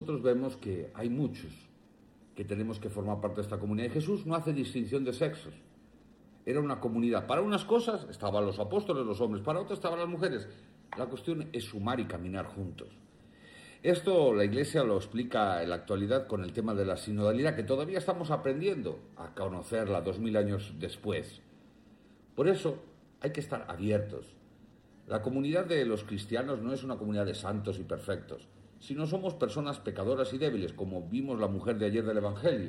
Nosotros vemos que hay muchos que tenemos que formar parte de esta comunidad. Y Jesús no hace distinción de sexos. Era una comunidad. Para unas cosas estaban los apóstoles, los hombres, para otras estaban las mujeres. La cuestión es sumar y caminar juntos. Esto la Iglesia lo explica en la actualidad con el tema de la sinodalidad, que todavía estamos aprendiendo a conocerla 2000 años después. Por eso hay que estar abiertos. La comunidad de los cristianos no es una comunidad de santos y perfectos, sino somos personas pecadoras y débiles, como vimos la mujer de ayer del Evangelio.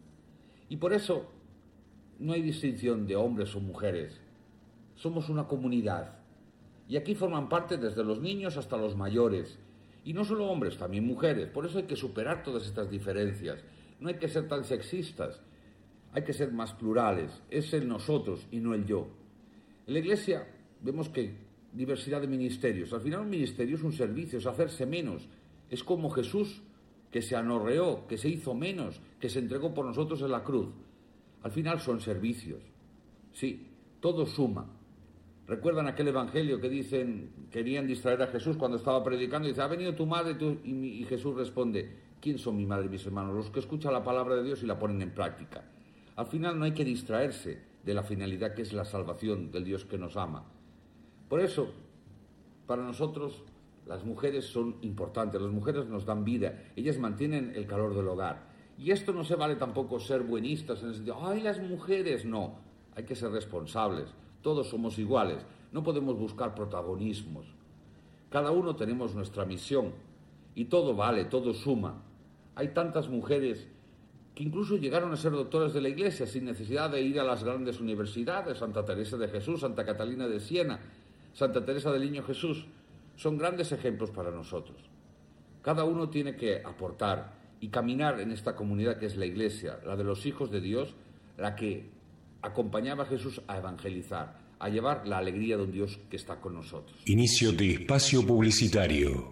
Y por eso no hay distinción de hombres o mujeres. Somos una comunidad. Y aquí forman parte desde los niños hasta los mayores. Y no solo hombres, también mujeres. Por eso hay que superar todas estas diferencias. No hay que ser tan sexistas. Hay que ser más plurales. Es el nosotros y no el yo. En la Iglesia vemos que diversidad de ministerios. Al final un ministerio es un servicio, es hacerse menos. Es como Jesús, que se anorreó, que se hizo menos, que se entregó por nosotros en la cruz. Al final son servicios. Sí, todo suma. ¿Recuerdan aquel evangelio que dicen, querían distraer a Jesús cuando estaba predicando? Y dice, ha venido tu madre, y Jesús responde, ¿quién son mi madre y mis hermanos? Los que escuchan la palabra de Dios y la ponen en práctica. Al final no hay que distraerse de la finalidad que es la salvación del Dios que nos ama. Por eso, para nosotros, las mujeres son importantes, las mujeres nos dan vida, ellas mantienen el calor del hogar. Y esto no se vale tampoco ser buenistas en el sentido, ¡ay, las mujeres! No, hay que ser responsables. Todos somos iguales, no podemos buscar protagonismos. Cada uno tenemos nuestra misión y todo vale, todo suma. Hay tantas mujeres que incluso llegaron a ser doctoras de la Iglesia sin necesidad de ir a las grandes universidades, Santa Teresa de Jesús, Santa Catalina de Siena, Santa Teresa del Niño Jesús. Son grandes ejemplos para nosotros. Cada uno tiene que aportar y caminar en esta comunidad que es la Iglesia, la de los hijos de Dios, la que acompañaba a Jesús a evangelizar, a llevar la alegría de un Dios que está con nosotros. Inicio de espacio publicitario.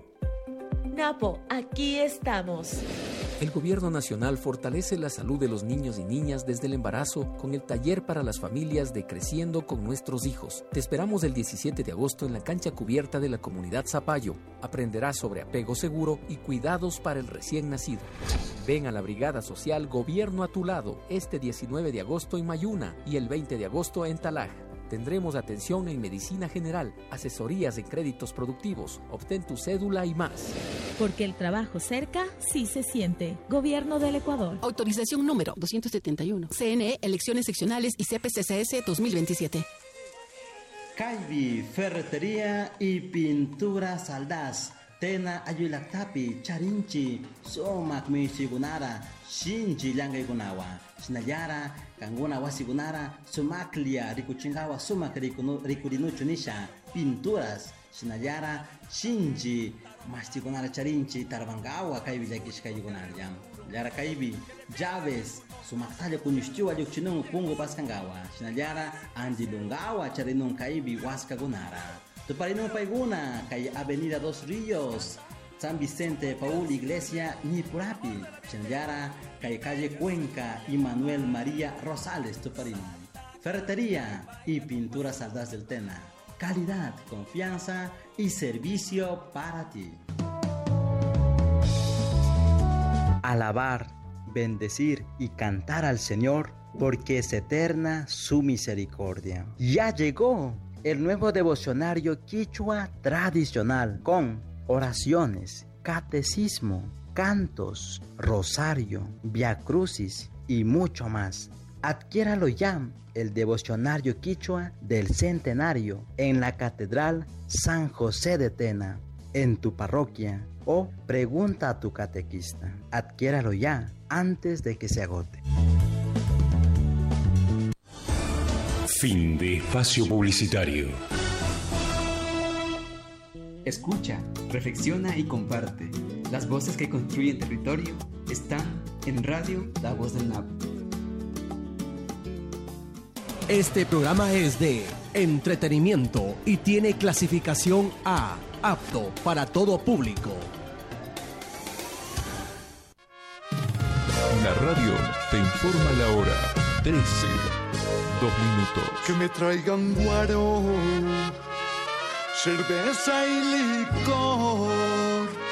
Napo, aquí estamos. El Gobierno Nacional fortalece la salud de los niños y niñas desde el embarazo con el taller para las familias de Creciendo con Nuestros Hijos. Te esperamos el 17 de agosto en la cancha cubierta de la comunidad Zapallo. Aprenderás sobre apego seguro y cuidados para el recién nacido. Ven a la Brigada Social Gobierno a tu lado este 19 de agosto en Mayuna y el 20 de agosto en Talag. Tendremos atención en medicina general, asesorías en créditos productivos, obtén tu cédula y más. Porque el trabajo cerca sí se siente. Gobierno del Ecuador. Autorización número 271. CNE, elecciones seccionales y CPCCS 2027. Caibi, ferretería y pintura Saldaz. Tena Ayulactapi, Charinchi, Somak Mishigunara, Shinji Langaygunawa, Shinayara, Kanguna Wasigunara, Sumaklia, Rikuchingawa, Sumak Rikurinuchunisha, Pinturas, Shinayara, Shinji, Mastigunara Charinchi, Tarbangawa, Kaibi Yakishkayugunariam, Yara Kaibi, Llaves, Sumaktalia Kunishtua Yuchinung Pungo Paskangawa, Shinayara, Anjilungawa, Charinung Kaibi, Waskagunara. Tuparinong Paiguna, kay Avenida Dos Ríos, San Vicente Paul Iglesia, Nipurapi, Chenayara, kay Calle Cuenca y Manuel María Rosales, Tuparinong. Ferretería y pintura Saldaz del Tena. Calidad, confianza y servicio para ti. Alabar, bendecir y cantar al Señor, porque es eterna su misericordia. Ya llegó el nuevo devocionario quichua tradicional con oraciones, catecismo, cantos, rosario, viacrucis y mucho más. Adquiéralo ya, el devocionario quichua del centenario en la Catedral San José de Tena, en tu parroquia, o pregunta a tu catequista. Adquiéralo ya antes de que se agote. Fin de espacio publicitario. Escucha, reflexiona y comparte. Las voces que construyen territorio están en Radio La Voz del Napo. Este programa es de entretenimiento y tiene clasificación A, apto para todo público. La radio te informa la hora. 13, 2 minutos. Que me traigan guaro, cerveza y licor.